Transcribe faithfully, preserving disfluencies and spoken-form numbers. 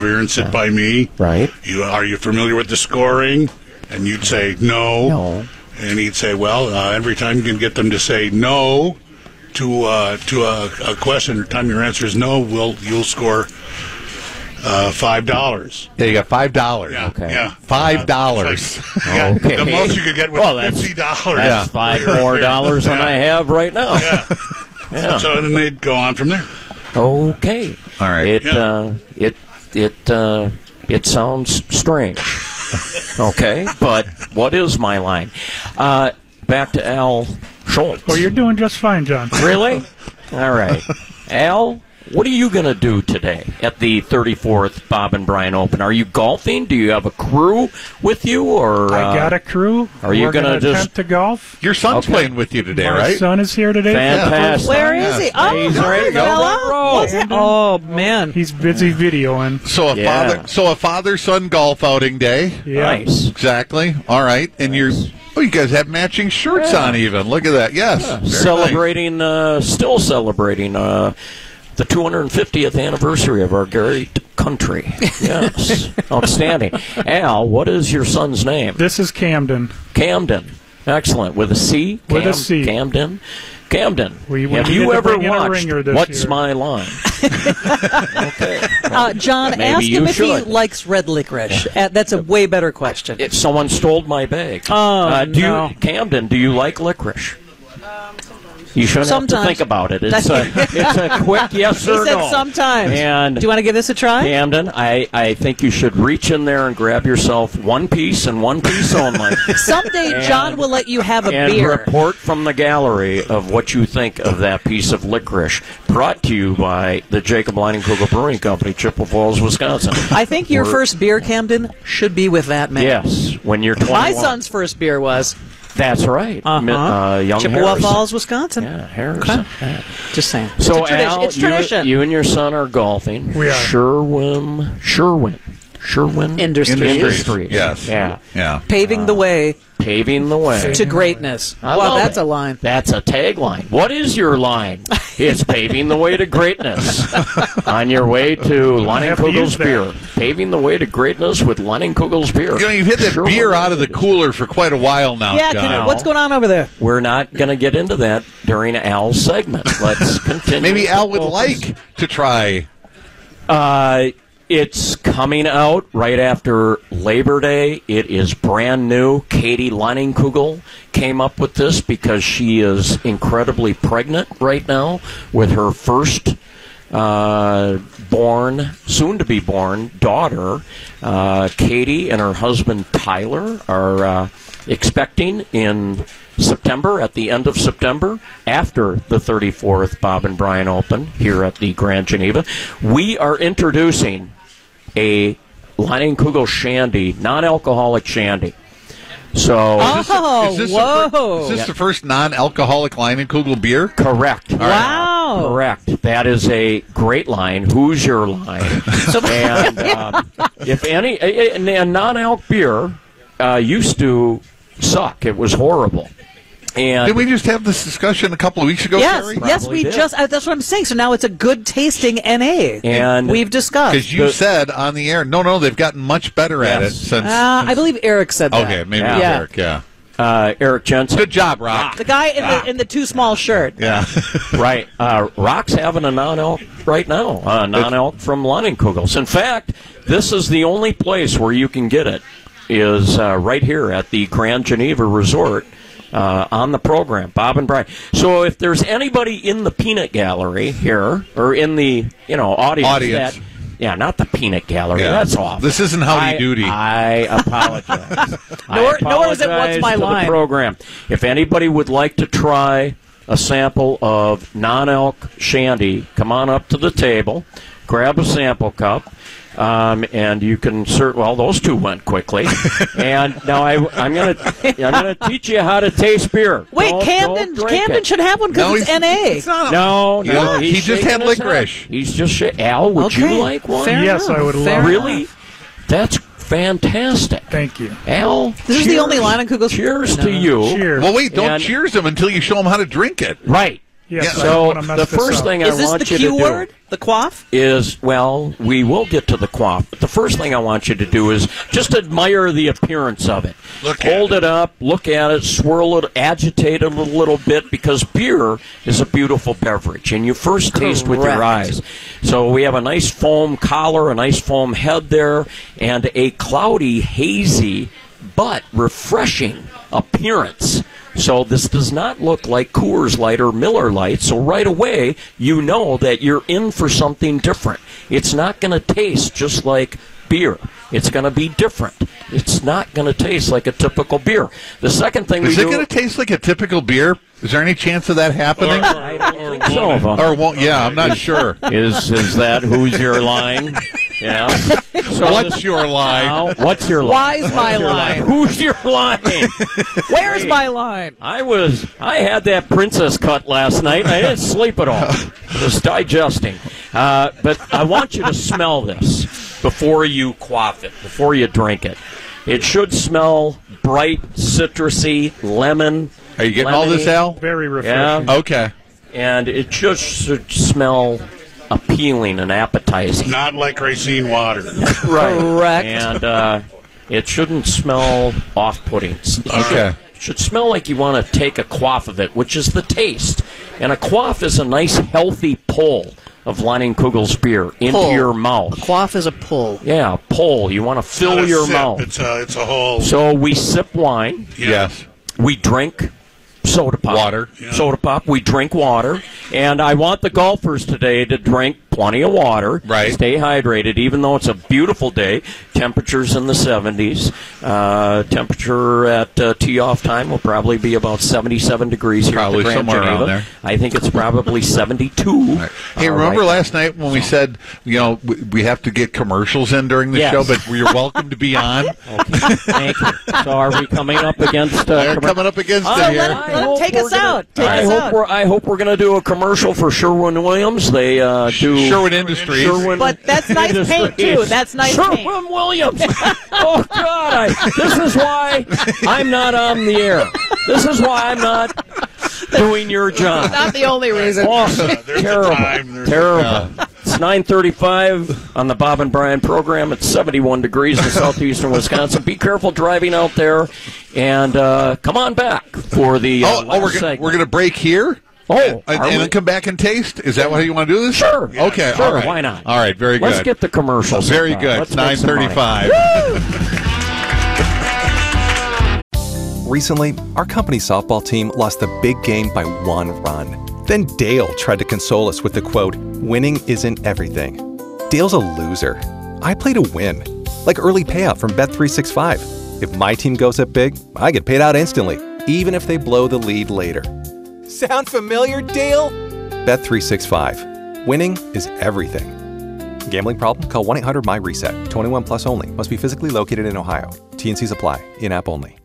here and sit by me. Right. You are you familiar with the scoring? And you'd say no. No. And he'd say, well, uh, every time you can get them to say no to uh, to a, a question, every time your answer is no, we'll you'll score uh, five dollars. Yeah, you got five dollars. Yeah, Okay. yeah, Five dollars. Uh, yeah, Okay. the most you could get was Well, that's- fifty dollars. That's five more dollars than Yeah. I have right now. Yeah. Yeah. So then they'd go on from there. Okay. All right. It Yeah. uh, it it uh, it sounds strange. Okay, but what is my line? Uh, back to Al Schultz. Well, you're doing just fine, John. Really? All right. Al, what are you going to do today at the thirty-fourth Bob and Brian Open? Are you golfing? Do you have a crew with you? Or uh, I got a crew. are you We're gonna gonna just- attempt to golf? Your son's Okay. playing with you today, My right? son is here today. Fantastic. Where is he? Oh, He's hi, ready to go. fella. What's that? Oh, man. He's busy videoing. So a Yeah. father, so a father-son golf outing day. Yeah. Nice. Exactly. All right, and you're. Oh, you guys have matching shirts Yeah. on. Even look at that. Yes. Very nice. Celebrating, uh, still celebrating uh, the two hundred fiftieth anniversary of our great country. Yes. Outstanding. Al, what is your son's name? This is Camden. Camden. Excellent. With a C? With a Cam- C. Camden. Camden. We- we Have needed you to ever bring in a watched ringer this What's year. My Line? Okay. Uh, John, Maybe ask him you if should. he likes red licorice. Uh, that's a way better question. If someone stole my bag. Oh, uh, do no. you, Camden, do you like licorice? You shouldn't have Sometimes. to think about it. It's a, it's a quick yes He or said no. sometimes. And Do you want to give this a try? Camden, I, I think you should reach in there and grab yourself one piece and one piece only. Someday And- John will let you have a and beer. report from the gallery of what you think of that piece of licorice. Brought to you by the Jacob Leinenkugel Brewing Company, Chippewa Falls, Wisconsin. I think your We're- first beer, Camden, should be with that man. Yes, when you're twenty-one. My son's first beer was That's right. uh-huh. Mi- uh, young Chippewa Harrison. Falls, Wisconsin. Yeah, Harrison. Okay. Yeah. Just saying. So, it's a tradition. Al, it's tradition. You, you and your son are golfing. We are. Sherwin, Sherwin, Sherwin Industries. Industries. Yes. Yeah. Yeah. Paving the way Paving the way. to greatness. I Wow, love that's it. a line. That's a tagline. What is your line? It's paving the way to greatness. On your way to have to use Leinenkugel's that. beer. Paving the way to greatness with Leinenkugel's beer. You know, you've had that Sherwin beer out of the Industries. cooler for quite a while now, Yeah, John. can, what's going on over there? We're not going to get into that during Al's segment. Let's continue. Maybe Al would Focus. like to try. Uh, it's coming out right after Labor Day. It is brand new. Katie Leinenkugel came up with this because she is incredibly pregnant right now with her first uh, born, soon-to-be born daughter. Uh, Katie and her husband Tyler are uh, expecting in September, at the end of September, after the thirty-fourth Bob and Brian Open here at the Grand Geneva. We are introducing a Leinenkugel Shandy, non-alcoholic Shandy. So, Oh, Is this, whoa. The, fir- is this the first non-alcoholic Leinenkugel beer? correct. Wow. Correct. That is a great line. Who's your line? and um, if any, a, a, a non-alc beer uh, used to suck. It was horrible. And Did we just have this discussion a couple of weeks ago, Yes, Terry? yes, Probably we did. just, uh, that's what I'm saying. So now it's a good tasting N A. And- we've discussed. Because you The- said on the air, no, no, they've gotten much better at it Yes. since. Uh, I believe Eric said that. okay, maybe Yeah. it was Yeah. Eric, yeah. uh, Eric Jensen. Good job, Rock. The guy in the in the too small shirt. Yeah. Right. Uh, Rock's having a non-elk right now. Uh, non-elk from Leinenkugel's. In fact, this is the only place where you can get it is uh, right here at the Grand Geneva Resort uh, on the program, Bob and Brian. So if there's anybody in the peanut gallery here or in the you know audience, Audience. that yeah, not the peanut gallery. Yeah. That's awful. This isn't Howdy I- Doody. I apologize. I Nor- nor is it What's apologize My to the Line? program. If anybody would like to try a sample of non-elk shandy, come on up to the table, grab a sample cup, um, and you can cert- well those two went quickly. And now I, I'm gonna I'm gonna teach you how to taste beer. Wait, Don't- Camden don't drink Camden it. should have one because No, it's he's- N A. it's not- No, no, What? he's He just shaking had his head. licorice. He's just sh- Al. Would Okay, you like one? fair Yes, enough, I would love fair one. Really? enough. That's fantastic. Thank you. Al, This is the cheers. only Leinenkugel's- Cheers No. to you. Cheers. Well, wait, don't And- cheers them until you show them how to drink it. Right. Yes, Yeah, I don't So wanna mess the this first up. thing I Is this want the you Q to do word? The quaff? is, well, we will get to the quaff, but the first thing I want you to do is just admire the appearance of it. Look at Hold it. it up, look at it, swirl it, agitate it a little bit, because beer is a beautiful beverage, and you first taste with your Correct. eyes. So we have a nice foam collar, a nice foam head there, and a cloudy, hazy, but refreshing appearance. So this does not look like Coors Light or Miller Lite, so right away you know that you're in for something different. It's not going to taste just like beer. It's going to be different. It's not going to taste like a typical beer. The second thing Is we it do... going to taste like a typical beer? Is there any chance of that happening? I don't think so. Vaughn. Or won't? Yeah, I'm not sure. Is is that who's your line? Yeah. So What's this- your line? Now, what's your line? Why's my line? Who's your line? Where's my line? I was I had that princess cut last night. I didn't sleep at all. Just digesting. Uh, but I want you to smell this before you quaff it, before you drink it. It should smell bright, citrusy, lemon. Are you getting all this, lemony. Al? Very refreshing. Yeah. Okay. And it just should smell appealing and appetizing. Not like Racine water. Right. Correct. And uh, it shouldn't smell off-putting. It should- Okay. It should smell like you want to take a quaff of it, which is the taste. And a quaff is a nice, healthy pull of Leinenkugel's beer into Pull. your mouth. Quaff is a pull. Yeah, pull. You want to fill Not a your sip. mouth. It's a, it's a whole. So we sip wine. yeah. Yes. We drink soda pop. Water. Yeah. Soda pop. We drink water. And I want the golfers today to drink plenty of water. Right. Stay hydrated, even though it's a beautiful day. Temperatures in the seventies. Uh, temperature at uh, tee-off time will probably be about seventy-seven degrees here Probably at the Grand somewhere around Geneva. there. I think it's probably seventy-two. Hey, uh, remember right last night when we said, you know, we, we have to get commercials in during the Yes. show, but you're welcome to be on. Okay, thank you. So are we coming up against... Uh, They're commer- coming up against Oh, it let- here. let- I hope take we're us gonna- out. Take I us hope out. we're. I hope we're going to do a commercial for Sherwin-Williams. They uh, do Sherwin Industries. Sherwin But that's nice paint, Industries. too. That's nice paint. Sherwin-Williams. Oh God! I, this is why I'm not on the air. This is why I'm not doing your job. Not the only reason. Awesome. There's a Terrible. time, there's a Terrible. It's nine thirty-five on the Bob and Brian program. It's seventy-one degrees in southeastern Wisconsin. Be careful driving out there, and uh, come on back for the. Uh, Oh, oh last we're gonna, segment. we're going to break here? Oh, and, are and we? then come back and taste? Is that what you want to do this? Sure. Okay, Sure, all right. why not? All right, very good. Let's get the commercials. Very Uh, good. let's It's make nine some money. thirty-five. Recently, our company softball team lost the big game by one run. Then Dale tried to console us with the quote, "Winning isn't everything." Dale's a loser. I play to win. Like early payout from Bet three sixty-five. If my team goes up big, I get paid out instantly, even if they blow the lead later. Sound familiar, Dale? Bet three sixty-five. Winning is everything. Gambling problem? Call one eight hundred M Y RESET. twenty-one plus only. Must be physically located in Ohio. T and Cs apply. In-app only.